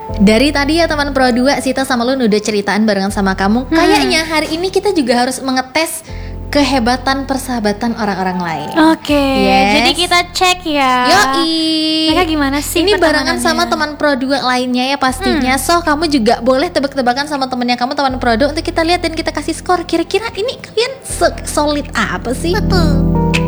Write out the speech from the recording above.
Dari tadi ya teman Pro 2, Sita sama Lun udah ceritaan barengan sama kamu. Kayaknya hari ini kita juga harus mengetes kehebatan persahabatan orang-orang lain. Oke, jadi kita cek ya. Yoi. Mereka gimana sih? Ini barengan sama teman Pro 2 lainnya ya pastinya. So kamu juga boleh tebak-tebakan sama temennya kamu, teman Pro 2, untuk kita lihat dan kita kasih skor. Kira-kira ini kalian solid apa sih? Betul.